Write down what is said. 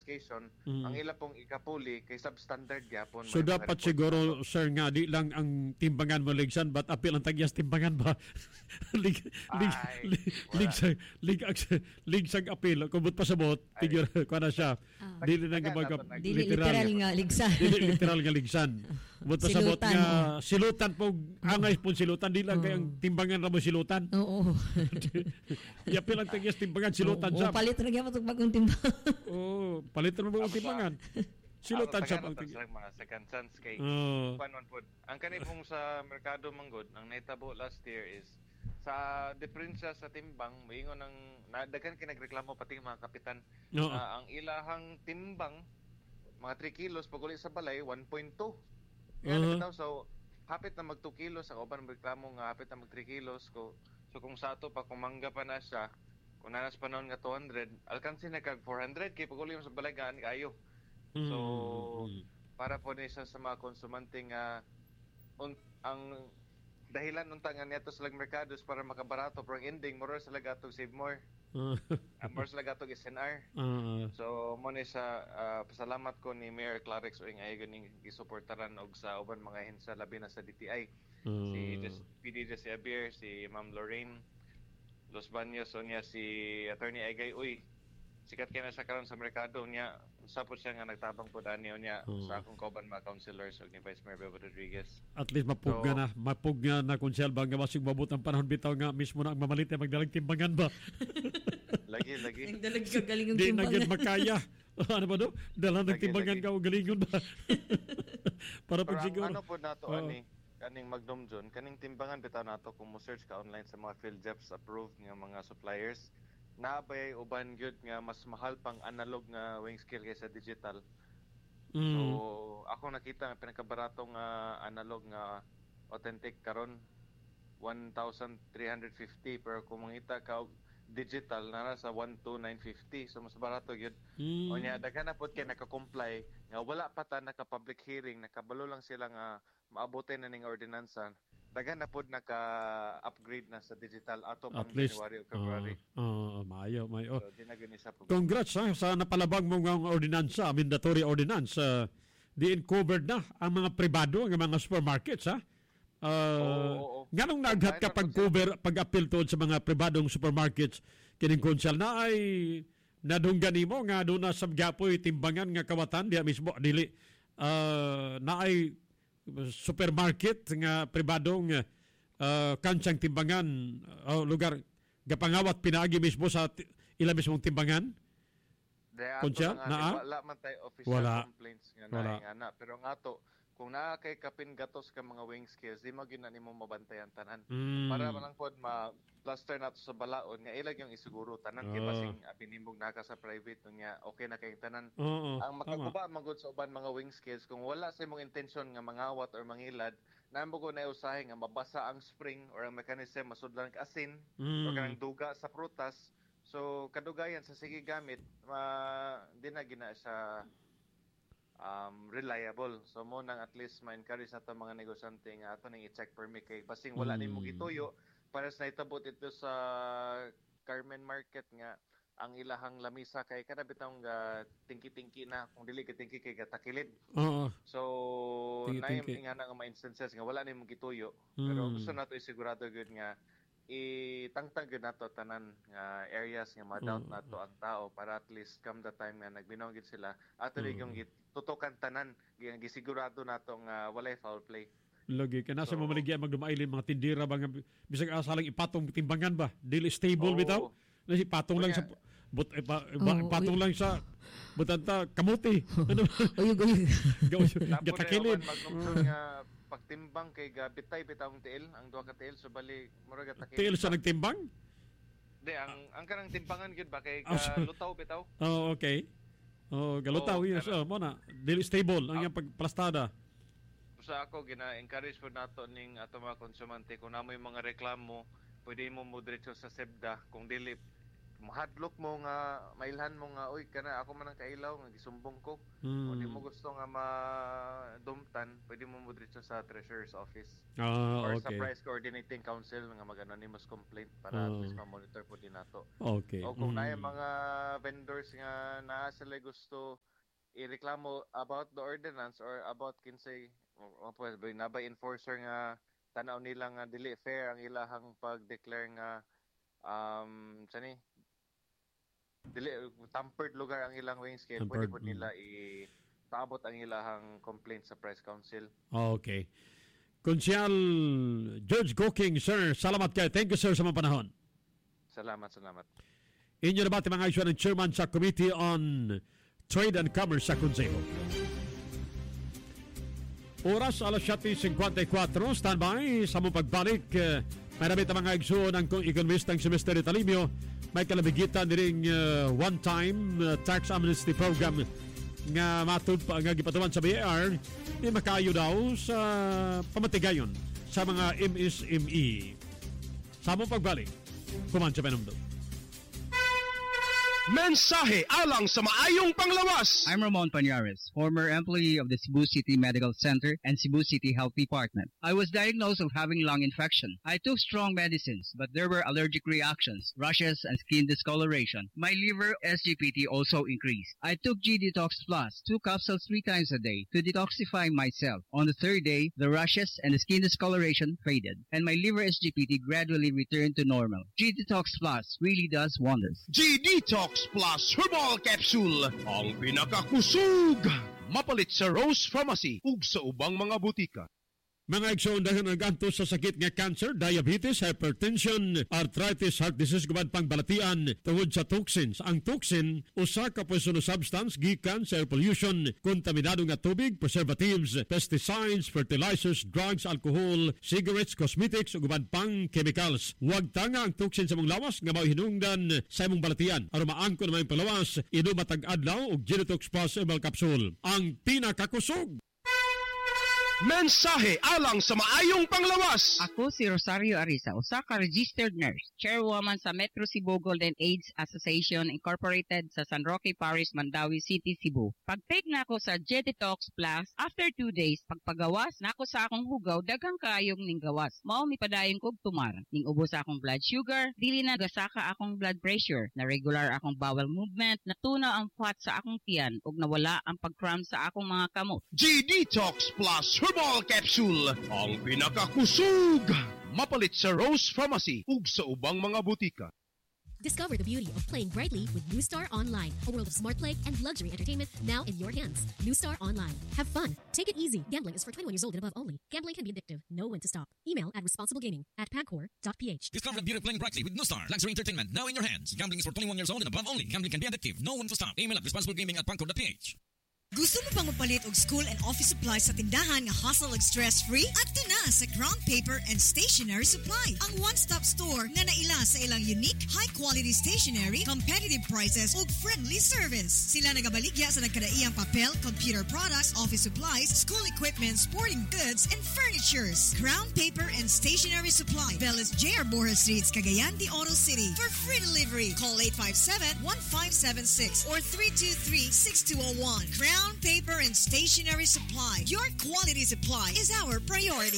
classification, ang ila pong ikapuli kay substandard gyapon. So dapat siguro sir nga di lang ang timbangan mo ligsan but apil ang tagyas timbangan ba? Ligsag apil kubot pasabot tigyo kuana siya. Dili na literal nga ligsan. Dili literal nga ligsan. Kubot pasabot nga silutan po angay po silutan di lang kay ang timbangan ra mo silutan. Oo. Yapil ang tagyas timbangan silutan siya. Palit ra gyapon og bagong timbangan. Oh, palit ra mo ang timbangan. Silutan siya pang mga second chance kay panon pod. Ang kani pong sa merkado manggod, ang naitabo last year is sa diferensya sa timbang, moingon ng daghan kinagreklamo pati mga kapitan. Ang ilahang timbang mga 3 kilos pag uli sa balay 1.2. So hapit na mag 2 kilos ang uban reklamo nga hapit na mag 3 kilos ko. So kung sa ato pa kumangga pa na siya, kung nanas panahon nga 200, alkansi na kag 400 kay pag uli sa balay gaan kayo. So para po ni sa mga konsumante nga ang dahilan unta nga niya sa merkados para makabarato pero ang ending more sa lagatog save more. More sa lagatog SNR. So mo ni sa pasalamat ko ni Mayor Clarix o nga ganing gisuportaran og sa uban mga hensa labi na sa DTI. Si PD si Abir, si Ma'am Lorraine Los Baños o niya si Attorney Egay sikat kay na sa karon sa merkado niya sapot siya nga nagtabang po dani niya sa akong kauban mga councilors ug ni Vice Mayor Bebo Rodriguez. At least mapugna na konsel ba nga masig mabot ang panahon bitaw nga mismo na ang mamalit ay magdalag timbangan ba. lagi nagdalag ka galing di na gid makaya. Ano ba do? Dala nagtimbangan ka o galingon ba? Para pag siguro ano po nato ani kaning Magnum John kaning timbangan bitaw nato kung mo search ka online sa mga PhilJeps approved nga mga suppliers naabay uban gyud nga mas mahal pang analog nga weighing scale kaysa digital. So ako nakita nga pinakabarato nga analog nga authentic karon 1,350 pero kung mangita ka digital na sa 1,2,950 so mas barato gyud. O nya daghan na pud kay naka-comply nga wala pa ta naka-public hearing nakabalo lang sila nga maaboten na ning ordinansa. Daghan na pod naka-upgrade na sa digital ato pang January o February. Maayo. So, dinagani sa congrats sa napalabang mong ordinansa, mandatory ordinance. Diin covered na ang mga pribado, ang mga supermarkets, ha? Nganong naghat ka pag-appeal tuod sa mga pribadong supermarkets kining konsel na ay nadunggan mo nga doon na sa Gapoy timbangan nga kawatan diya mismo dili na ay supermarket nga pribadong kansang timbangan lugar gapangawat pinaagi mismo sa ila mismong timbangan. Konsel wala man tay official complaints nga na pero nga to kung naa kay kapin gatos ka mga weighing scales di mo gyud nimo mabantayan tanan para man lang pod ma-plaster nato sa balaod nga ilag yung isiguro tanan kay basing binimbog naka sa private nya okay na kay tanan. Ang makaguba magud sa uban mga weighing scales kung wala sa imong intention nga mangawat or mangilad namo ko na usahay nga mabasa ang spring or ang mechanism masudlan ka asin o kanang duga sa prutas so kadugayan sa sige gamit di na gina sa reliable. So mo nang at least ma-encourage nato mga negosyante nga ato ning i-check permit kay basing wala nimo gituyo para sa itabot ito sa Carmen Market nga ang ilahang lamisa kay kada bitong tingki-tingki na kung dili ka tingki kay gatakilid. So naay nga nga ma-instances nga wala nimo gituyo pero gusto nato isigurado gyud nga itangtang gyud nato tanan nga areas nga ma-doubt nato ang tao para at least come the time nga nagbinaw gyud sila ato yung tutukan tanan gisigurado nato nga walay foul play. Lagi kana sa mamaligya magdumaili mga tindira ba nga bisag asalang ipatong timbangan ba dili stable bitaw nasi patong lang sa patong lang sa butanta kamuti ano gatakilid nga pagtimbang kay gabitay bitawng tiil ang duha ka tiil so bali murag gatakilid tiil sa nagtimbang di ang kanang timbangan gyud ba kay lutaw bitaw okay galutaw yes mo na dili stable ang iyang pagplastada. Sa ako gina-encourage po nato ning ato mga konsumante kung namoy mga reklamo pwede mo diretso sa SEBDA kung dili mahadlok mo nga mailhan mo nga oy kana ako man ang kailaw nga gisumbong ko. O di mo gusto nga madumtan, pwede mo diretso sa treasurer's office or sa price coordinating council nga mag-anonymous complaint para at least ma-monitor po din nato. Okay. O kung naay mga vendors nga naa sila gusto ireklamo about the ordinance or about kinsay nabay enforcer nga tanaw nila nga dili fair ang ilahang pag-declare nga dili tampered lugar ang ilang weighing scale, pwede po nila ipaabot ang ilahang complaint sa Price Council. Okay. Konsyal George Goking, sir, salamat kayo. Thank you, sir, sa mga panahon. Salamat. Inyo na ba mga isyo ng chairman sa Committee on Trade and Commerce sa Konseho? Oras alas 7:54, standby sa mong pagbalik. May ramit ang mga igsoon ng ekonomistang si Mr. Talimio. May kalabigitan niring one-time tax amnesty program nga matud pa nga gipatuman sa BIR ni makayo daw sa pamatigayon sa mga MSME. Sa mong pagbalik, kuman sa Penumdo. Mensahe alang sa maayong panglawas. I'm Ramon Pañares, former employee of the Cebu City Medical Center and Cebu City Health Department. I was diagnosed of having lung infection. I took strong medicines, but there were allergic reactions, rashes, and skin discoloration. My liver SGPT also increased. I took G-Detox Plus, 2 capsules 3 times a day to detoxify myself. On the third day, the rashes and the skin discoloration faded, and my liver SGPT gradually returned to normal. G-Detox Plus really does wonders. G-Detox Plus Herbal Capsule, ang pinakakusog. Mapalit sa Rose Pharmacy ug sa ubang mga butika. Mga igsoon dahil naganto sa sakit nga cancer, diabetes, hypertension, arthritis, heart disease, gubad pang balatian tungod sa toxins. Ang toxin, usa ka poisonous substance gikan sa air pollution, kontaminado nga tubig, preservatives, pesticides, fertilizers, drugs, alcohol, cigarettes, cosmetics, ug gubad pang chemicals. Huwag tanga ang toxin sa mong lawas nga mao hinungdan sa imong balatian. Aron maangkon na may palawas, inom matag adlaw og G-Detox Plus Herbal Capsule. Ang pinakakusog. Mensahe alang sa maayong panglawas. Ako si Rosario Arisa, usa ka registered nurse, chairwoman sa Metro Cebu Golden AIDS Association Incorporated sa San Roque Parish, Mandawi City, Cebu. Pag-take na ako sa G-Detox Plus, after 2 days, pagpagawas na ako sa akong hugaw, daghang kaayong ning gawas. Mao mi padayon kog tumar. Ning ubos sa akong blood sugar, dili na gasaka akong blood pressure, na regular akong bowel movement, natunaw ang fat sa akong tiyan, ug nawala ang pag-cramp sa akong mga kamot. G-Detox Plus Herbal Capsule, ang pinakakusog. Mapalit sa Rose Pharmacy ug sa ubang mga butika. Discover the beauty of playing brightly with New Star Online, a world of smart play and luxury entertainment now in your hands. New Star Online. Have fun. Take it easy. Gambling is for 21 years old and above only. Gambling can be addictive. Know when to stop. Email at responsiblegaming@pagcor.ph. Discover the beauty of playing brightly with New Star. Luxury entertainment now in your hands. Gambling is for 21 years old and above only. Gambling can be addictive. Know when to stop. Email at responsiblegaming@pagcor.ph. Gusto mo pang mapalit og school and office supplies sa tindahan nga hassle ug stress-free? Adto na sa Crown Paper and Stationery Supply, ang one-stop store nga naila sa ilang unique, high-quality stationery, competitive prices ug friendly service. Sila nagabaligya sa nagkadaiyang papel, computer products, office supplies, school equipment, sporting goods, and furnitures. Crown Paper and Stationery Supply, Bellis J.R. Borja Streets, Cagayan de Oro City. For free delivery, call 857-1576 or 323-6201. Crown Paper and Stationery Supply. Your quality supply is our priority.